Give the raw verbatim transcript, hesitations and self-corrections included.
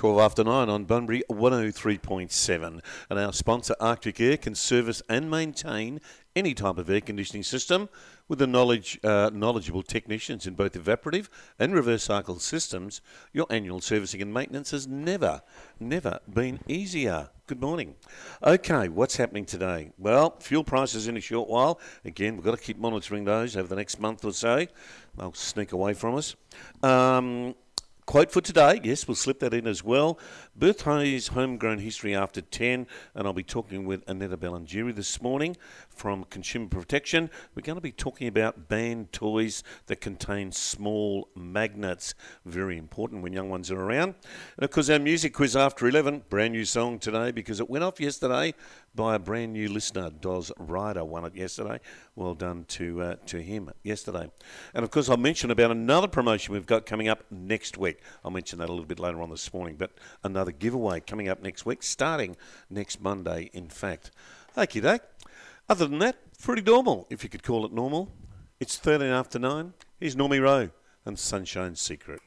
twelve after nine on Bunbury one oh three point seven. And our sponsor, Arctic Air, can service and maintain any type of air conditioning system with the knowledge, uh, knowledgeable technicians in both evaporative and reverse cycle systems. Your annual servicing and maintenance has never, never been easier. Good morning. Okay, what's happening today? Well, fuel prices in a short while. Again, we've got to keep monitoring those over the next month or so. They'll sneak away from us. Um... Quote for today, yes, we'll slip that in as well. Birthdays, homegrown history after ten, and I'll be talking with Annetta Bellangeri this morning from Consumer Protection. We're going to be talking about banned toys that contain small magnets. Very important when young ones are around. And of course, our music quiz after eleven, brand new song today because it went off yesterday by a brand new listener. Doz Ryder won it yesterday. Well done to uh, to him yesterday. And of course, I'll mention about another promotion we've got coming up next week. I'll mention that a little bit later on this morning, but another giveaway coming up next week, starting next Monday, in fact. Okie doke. Other than that, pretty normal, if you could call it normal. It's thirteen after nine. Here's Normie Rowe and Sunshine's Secret.